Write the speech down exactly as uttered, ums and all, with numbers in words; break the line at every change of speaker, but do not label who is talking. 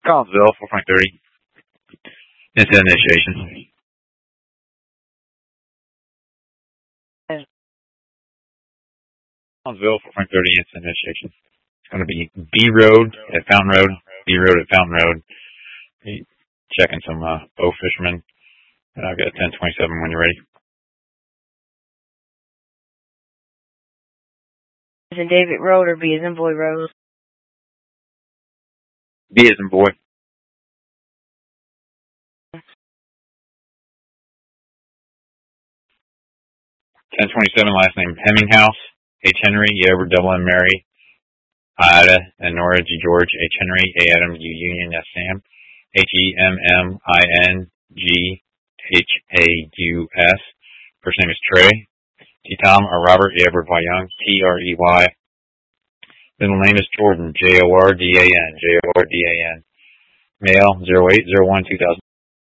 Collinsville, four Frank thirty. Instant initiation. Collinsville, four Frank thirty, instant initiation. It's going to be B Road at Fountain Road. B Road at Fountain Road. Checking some uh, bow fishermen. And I've got ten twenty-seven when you're ready.
Is in David Road or B as in Boy Road?
B as in boy. ten twenty-seven, last name Hemminghouse, H. Henry, E. Edward, double M. Mary, Ida, and Nora, G. George, H. Henry, A. Adam, U. Union, S. Sam, H. E. M. M. I. N. G. H. A. U. S. First name is Trey. T. Tom, or Robert, E. Edward, Y. Young, T. R. E. Y. Middle name is Jordan, J. O. R. D. A. N, J. O. R. D. A. N. Male, zero eight zero one two thousand.